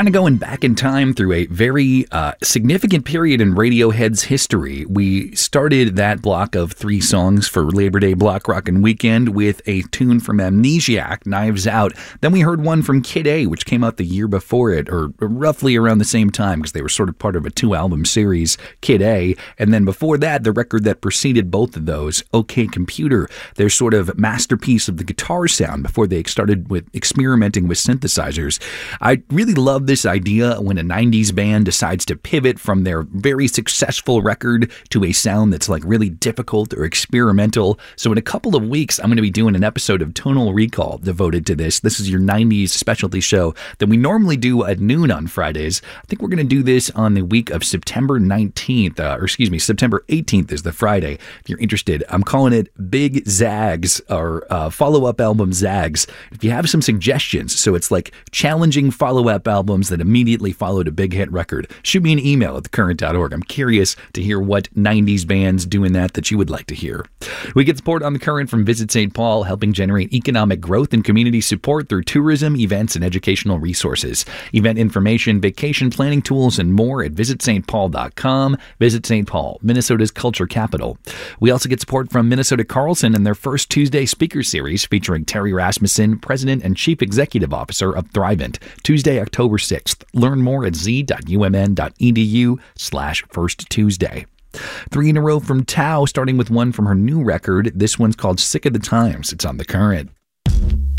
kind of going back in time through a very significant period in Radiohead's history. We started that block of 3 songs for Labor Day Block Rockin' Weekend with a tune from Amnesiac, Knives Out. Then we heard one from Kid A, which came out the year before it, or roughly around the same time, because they were sort of part of a 2-album series, Kid A. And then before that, the record that preceded both of those, OK Computer, their sort of masterpiece of the guitar sound before they started with experimenting with synthesizers. I really love this idea when a 90s band decides to pivot from their very successful record to a sound that's like really difficult or experimental. So in a couple of weeks, I'm going to be doing an episode of Tonal Recall devoted to this. This is your 90s specialty show that we normally do at noon on Fridays. I think we're going to do this on the week of September 19th, September 18th is the Friday. If you're interested, I'm calling it Big Zags or follow-up album Zags. If you have some suggestions, so it's like challenging follow-up albums that immediately followed a big hit record, shoot me an email at thecurrent.org. I'm curious to hear what 90s bands doing that you would like to hear. We get support on The Current from Visit St. Paul, helping generate economic growth and community support through tourism, events, and educational resources. Event information, vacation planning tools, and more at visitstpaul.com. Visit St. Paul, Minnesota's culture capital. We also get support from Minnesota Carlson and their first Tuesday speaker series featuring Terry Rasmussen, President and Chief Executive Officer of Thrivent, Tuesday, October 6th. Learn more at z.umn.edu/First Tuesday. 3 in a row from Tao, starting with one from her new record. This one's called Sick of the Times. It's on The Current.